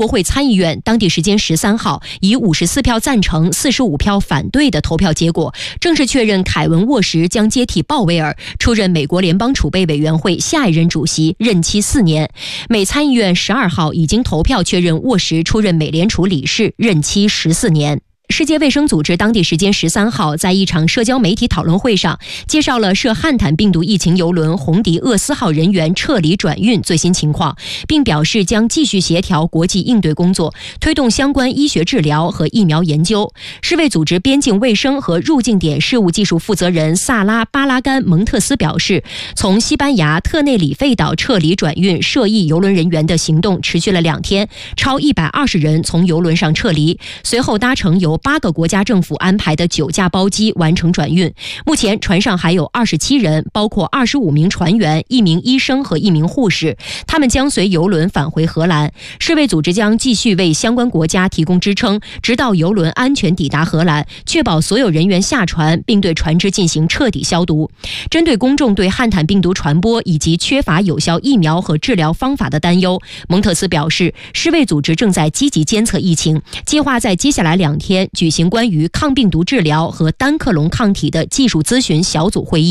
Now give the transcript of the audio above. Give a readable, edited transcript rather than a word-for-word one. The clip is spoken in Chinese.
国会参议院当地时间13号以54票赞成、45票反对的投票结果，正式确认凯文·沃什将接替鲍威尔出任美国联邦储备委员会下一任主席，任期4年。美参议院12号已经投票确认沃什出任美联储理事，任期14年。世界卫生组织当地时间13号在一场社交媒体讨论会上介绍了涉汉坦病毒疫情邮轮红迪厄斯号人员撤离转运最新情况，并表示将继续协调国际应对工作，推动相关医学治疗和疫苗研究。世卫组织边境卫生和入境点事务技术负责人萨拉·巴拉甘·蒙特斯表示，从西班牙特内里费岛撤离转运涉疫邮轮人员的行动持续了2天，超120人从邮轮上撤离，随后搭乘由8个国家政府安排的9架包机完成转运。目前船上还有27人，包括25名船员、1名医生和1名护士，他们将随邮轮返回荷兰。世卫组织将继续为相关国家提供支撑，直到邮轮安全抵达荷兰，确保所有人员下船，并对船只进行彻底消毒。针对公众对汉坦病毒传播以及缺乏有效疫苗和治疗方法的担忧，蒙特斯表示，世卫组织正在积极监测疫情，计划在接下来2天举行关于抗病毒治疗和单克隆抗体的技术咨询小组会议。